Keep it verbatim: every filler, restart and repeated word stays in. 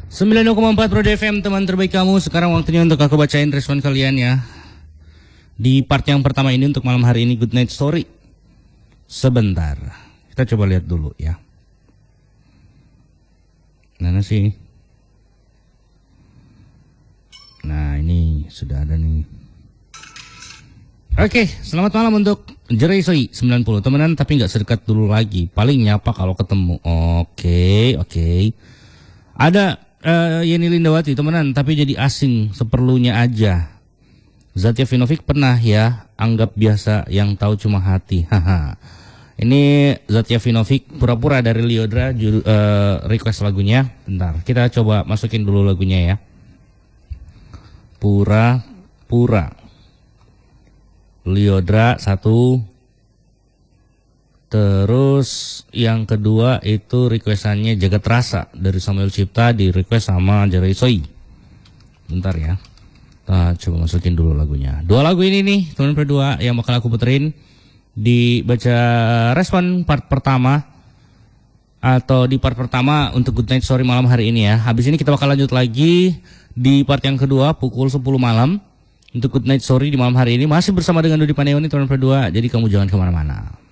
sembilan puluh koma empat Roda F M, teman terbaik kamu. Sekarang waktunya untuk aku bacain respon kalian ya. Di part yang pertama ini untuk malam hari ini, Good Night Story. Sebentar, kita coba lihat dulu ya. Mana sih? Nah, ini sudah ada nih. Oke, selamat malam untuk Jereisoi sembilan puluh. Temenan tapi nggak sedekat dulu lagi. Paling nyapa kalau ketemu. Oke, oke. Ada uh, Yeni Lindawati, temenan tapi jadi asing seperlunya aja. Zatya Vinovic pernah ya, anggap biasa, yang tahu cuma hati. Haha. Ini Zatya Vinovic pura-pura dari Liodra, juru, uh, request lagunya. Bentar, kita coba masukin dulu lagunya ya. Pura-pura. Liodra satu. Terus yang kedua itu requestannya Jagat Rasa dari Samuel Cipta, di request sama Jereisoi. Bentar ya. Kita coba masukin dulu lagunya. Dua lagu ini nih teman berdua yang bakal aku puterin. Dibaca respon part pertama atau di part pertama untuk Good Night Story malam hari ini ya. Habis ini kita bakal lanjut lagi di part yang kedua pukul sepuluh malam untuk Good Night Story di malam hari ini. Masih bersama dengan Dodi Pandeoni teman berdua. Jadi kamu jangan kemana-mana.